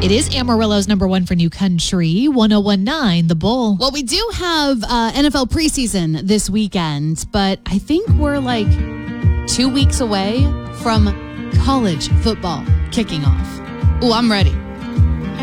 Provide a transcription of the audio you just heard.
It is Amarillo's number one for New Country, 1019 The Bull. Well, we do have NFL preseason this weekend, but I think we're like 2 weeks away from college football kicking off. Ooh, I'm ready.